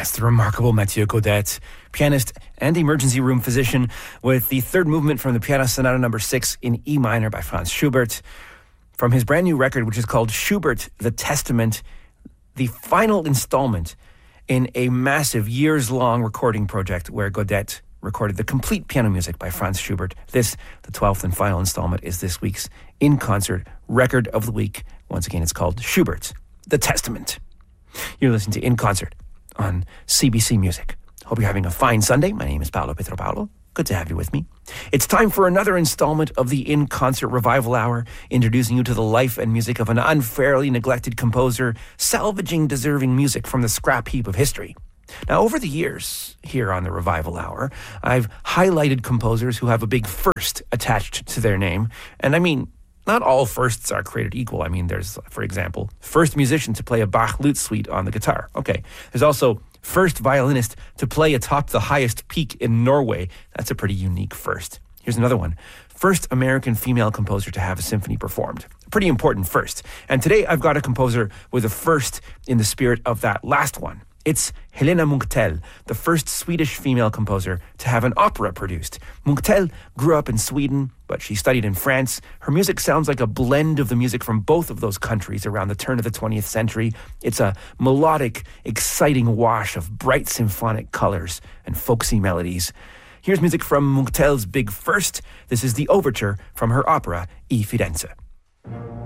Yes, the remarkable Mathieu Gaudette, pianist and emergency room physician, with the third movement from the Piano Sonata No. 6 in E minor by Franz Schubert. From his brand new record, which is called Schubert, The Testament, the final installment in a massive years-long recording project where Gaudette recorded the complete piano music by Franz Schubert. This, the 12th and final installment, is this week's in-concert record of the week. Once again, it's called Schubert, The Testament. You're listening to In Concert on CBC Music. Hope you're having a fine Sunday. My name is Paolo Pietropaulo. Good to have you with me. It's time for another installment of the In Concert Revival Hour, introducing you to the life and music of an unfairly neglected composer, salvaging deserving music from the scrap heap of history. Now, over the years, here on the Revival Hour, I've highlighted composers who have a big first attached to their name. And I mean, not all firsts are created equal. I mean, there's, for example, first musician to play a Bach lute suite on the guitar. Okay. There's also first violinist to play atop the highest peak in Norway. That's a pretty unique first. Here's another one. First American female composer to have a symphony performed. A pretty important first. And today I've got a composer with a first in the spirit of that last one. It's Helena Munkhtel, the first Swedish female composer to have an opera produced. Munkhtel grew up in Sweden, but she studied in France. Her music sounds like a blend of the music from both of those countries around the turn of the 20th century. It's a melodic, exciting wash of bright symphonic colors and folksy melodies. Here's music from Munkhtel's big first. This is the overture from her opera, I Firenze.